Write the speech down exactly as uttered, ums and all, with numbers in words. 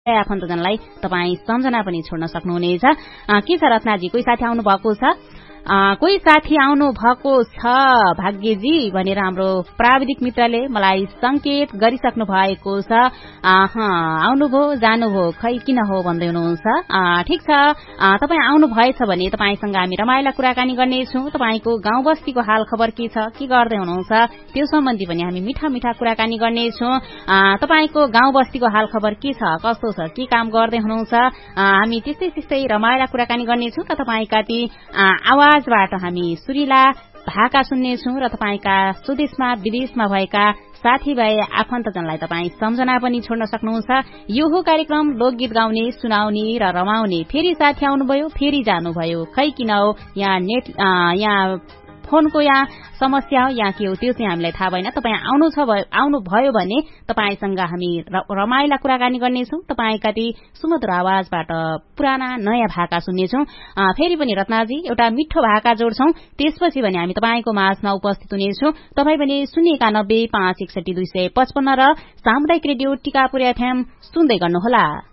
आफन्तजनलाई तपाईँ सम्झना पनि छोड्न सक्नुहुनेछ। के छ रत्नाजी, कोही साथी आउनु भएको छ? कोही साथी आउनु भएको छ भाग्यजी भनेर हाम्रो प्राविधिक मित्रले मलाई संकेत गरिसक्नु भएको छ। आउनुभयो जानुभयो खै किन हो भन्दै हुनुहुन्छ। ठिक छ, तपाईँ आउनु भएछ भने तपाईँसँग हामी रमाइला कुराकानी गर्नेछौँ। तपाईँको गाउँ बस्तीको हाल खबर के छ, के गर्दै हुनुहुन्छ त्यो सम्बन्धी पनि हामी मिठा मिठा कुराकानी गर्नेछौँ। तपाईँको गाउँ बस्तीको हाल खबर के छ, कस्तो छ, के काम गर्दै हुनुहुन्छ, हामी त्यस्तै त्यस्तै रमाइला कुराकानी गर्नेछौँ र तपाईँका ती आवाज आवाजबाट हामी सुरिला भाका सुन्नेछौँ र तपाईँका स्वदेशमा विदेशमा भएका साथीभाइ आफन्तजनलाई तपाईँ सम्झना पनि छोड्न सक्नुहुन्छ। यो हो कार्यक्रम लोकगीत गाउने, सुनाउने र रमाउने। फेरि साथी आउनुभयो, फेरि जानुभयो, खै किन हो, यहाँ नेट यहाँ फोनको यहाँ समस्या हो, यहाँ के हो त्यो चाहिँ हामीलाई थाहा भएन। तपाईँ आउनु छ आउनु भयो भने तपाईँसँग हामी रमाइला कुराकानी गर्नेछौँ। तपाईँका ती सुमधुर आवाजबाट पुराना नयाँ भाका सुन्नेछौँ। फेरि पनि रत्नाजी एउटा मिठो भाका जोड्छौँ, त्यसपछि भने हामी तपाईँको माझमा उपस्थित हुनेछौँ। तपाईँ पनि शून्य एकानब्बे पाँच एकसठी दुई सय पचपन्न र सामुदायिक रेडियो टिकापुर एफएम सुन्दै गर्नुहोला।